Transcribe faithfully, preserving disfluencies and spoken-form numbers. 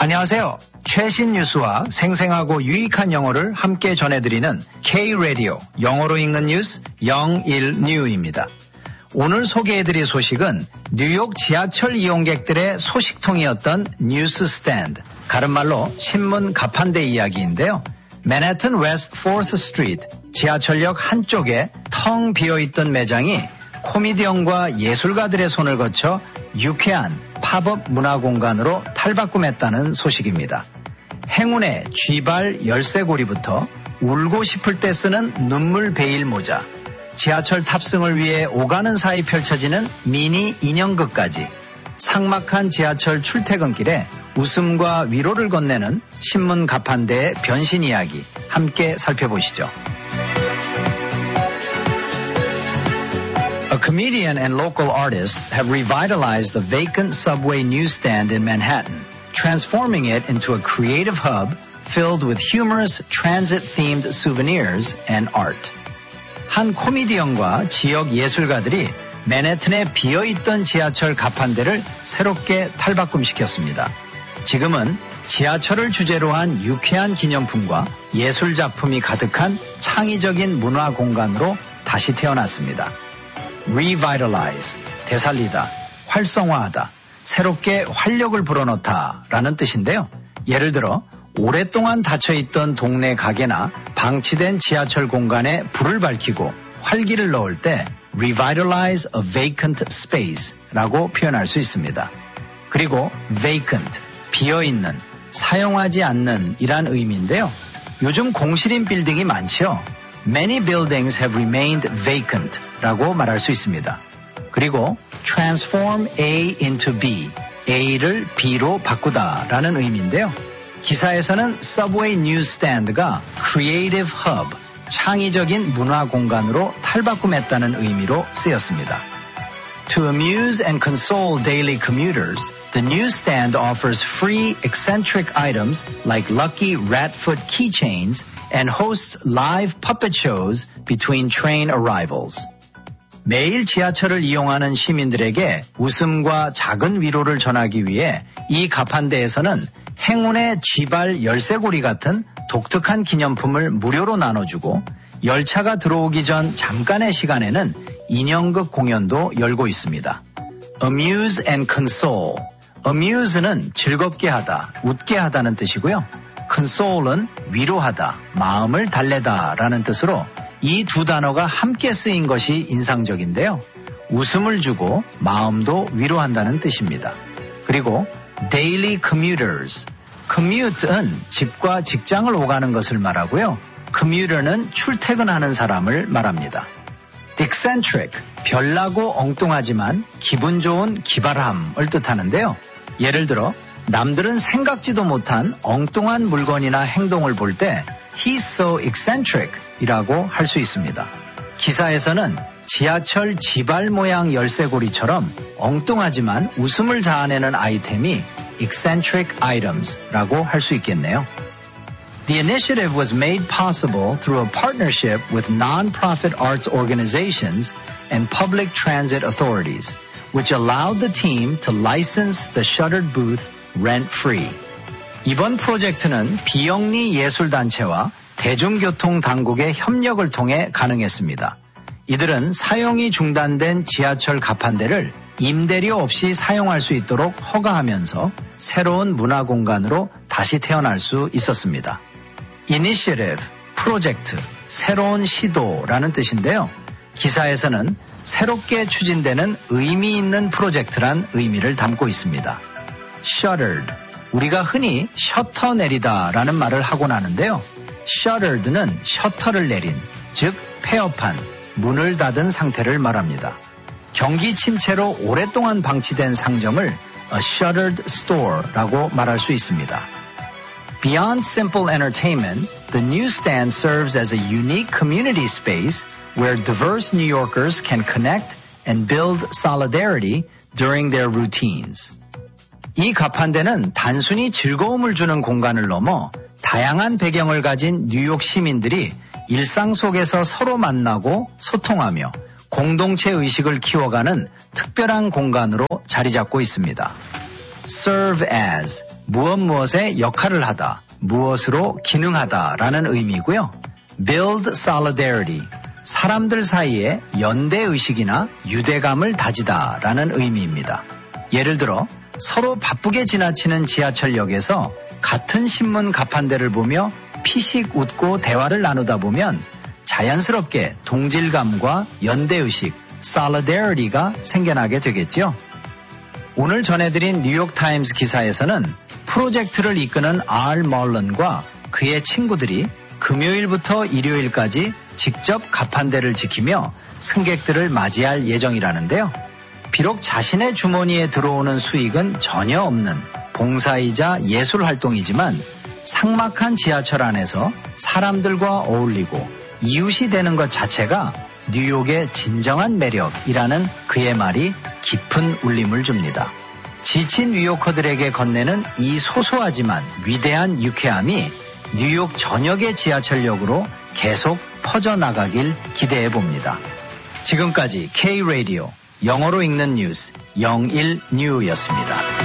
안녕하세요. 최신 뉴스와 생생하고 유익한 영어를 함께 전해드리는 K-Radio 영어로 읽는 뉴스 영일 뉴입니다. 오늘 소개해드릴 소식은 뉴욕 지하철 이용객들의 소식통이었던 뉴스 스탠드, 가름말로 신문 가판대 이야기인데요. 맨해튼 웨스트 포스 스트리트 지하철역 한쪽에 텅 비어있던 매장이 코미디언과 예술가들의 손을 거쳐 유쾌한 팝업 문화공간으로 탈바꿈했다는 소식입니다. 행운의 쥐발 열쇠고리부터 울고 싶을 때 쓰는 눈물 베일 모자, 지하철 탑승을 위해 오가는 사이 펼쳐지는 미니 인형극까지 삭막한 지하철 출퇴근길에 웃음과 위로를 건네는 신문 가판대의 변신 이야기 함께 살펴보시죠. A comedian and local artists have revitalized the vacant subway newsstand in Manhattan, transforming it into a creative hub filled with humorous transit-themed souvenirs and art. 한 코미디언과 지역 예술가들이 맨해튼에 비어있던 지하철 가판대를 새롭게 탈바꿈시켰습니다. 지금은 지하철을 주제로 한 유쾌한 기념품과 예술작품이 가득한 창의적인 문화 공간으로 다시 태어났습니다. Revitalize, 되살리다, 활성화하다, 새롭게 활력을 불어넣다 라는 뜻인데요. 예를 들어 오랫동안 닫혀있던 동네 가게나 방치된 지하철 공간에 불을 밝히고 활기를 넣을 때 Revitalize a vacant space 라고 표현할 수 있습니다. 그리고 vacant, 비어있는, 사용하지 않는 이란 의미인데요. 요즘 공실인 빌딩이 많지요. Many buildings have remained vacant 라고 말할 수 있습니다. 그리고 transform A into B, A를 B로 바꾸다 라는 의미인데요. 기사에서는 Subway Newsstand가 Creative Hub, 창의적인 문화 공간으로 탈바꿈했다는 의미로 쓰였습니다. To amuse and console daily commuters, the newsstand offers free eccentric items like lucky ratfoot keychains and hosts live puppet shows between train arrivals. 매일 지하철을 이용하는 시민들에게 웃음과 작은 위로를 전하기 위해 이 가판대에서는 행운의 쥐발 열쇠고리 같은 독특한 기념품을 무료로 나눠주고 열차가 들어오기 전 잠깐의 시간에는 인형극 공연도 열고 있습니다. Amuse and console. Amuse는 즐겁게 하다, 웃게 하다는 뜻이고요. Console은 위로하다, 마음을 달래다 라는 뜻으로 이 두 단어가 함께 쓰인 것이 인상적인데요. 웃음을 주고 마음도 위로한다는 뜻입니다. 그리고 daily commuters. commute은 집과 직장을 오가는 것을 말하고요. commuter는 출퇴근하는 사람을 말합니다. eccentric, 별나고 엉뚱하지만 기분 좋은 기발함을 뜻하는데요. 예를 들어 남들은 생각지도 못한 엉뚱한 물건이나 행동을 볼 때 He's so eccentric 이라고 할 수 있습니다. 기사에서는 지하철 지발 모양 열쇠고리처럼 엉뚱하지만 웃음을 자아내는 아이템이 eccentric items 라고 할 수 있겠네요. The initiative was made possible through a partnership with non-profit arts organizations and public transit authorities, which allowed the team to license the shuttered booth rent-free. 이번 프로젝트는 비영리 예술단체와 대중교통 당국의 협력을 통해 가능했습니다. 이들은 사용이 중단된 지하철 가판대를 임대료 없이 사용할 수 있도록 허가하면서 새로운 문화 공간으로 다시 태어날 수 있었습니다. Initiative, 프로젝트, 새로운 시도라는 뜻인데요. 기사에서는 새롭게 추진되는 의미 있는 프로젝트란 의미를 담고 있습니다. Shuttered, 우리가 흔히 셔터 내리다 라는 말을 하곤 하는데요. Shuttered는 셔터를 내린, 즉 폐업한, 문을 닫은 상태를 말합니다. 경기 침체로 오랫동안 방치된 상점을 a shuttered store라고 말할 수 있습니다. Beyond simple entertainment, the newsstand serves as a unique community space where diverse New Yorkers can connect and build solidarity during their routines. 이 가판대는 단순히 즐거움을 주는 공간을 넘어 다양한 배경을 가진 뉴욕 시민들이 일상 속에서 서로 만나고 소통하며 공동체 의식을 키워가는 특별한 공간으로 자리 잡고 있습니다. serve as, 무엇 무엇의 역할을 하다, 무엇으로 기능하다 라는 의미고요. build solidarity, 사람들 사이에 연대의식이나 유대감을 다지다 라는 의미입니다. 예를 들어 서로 바쁘게 지나치는 지하철역에서 같은 신문 가판대를 보며 피식 웃고 대화를 나누다 보면 자연스럽게 동질감과 연대의식, solidarity가 생겨나게 되겠죠. 오늘 전해드린 뉴욕타임스 기사에서는 프로젝트를 이끄는 알 멀런과 그의 친구들이 금요일부터 일요일까지 직접 가판대를 지키며 승객들을 맞이할 예정이라는데요. 비록 자신의 주머니에 들어오는 수익은 전혀 없는 봉사이자 예술 활동이지만 삭막한 지하철 안에서 사람들과 어울리고 이웃이 되는 것 자체가 뉴욕의 진정한 매력이라는 그의 말이 깊은 울림을 줍니다. 지친 뉴요커들에게 건네는 이 소소하지만 위대한 유쾌함이 뉴욕 전역의 지하철역으로 계속 퍼져나가길 기대해 봅니다. 지금까지 K-Radio 영어로 읽는 뉴스 영일 뉴였습니다.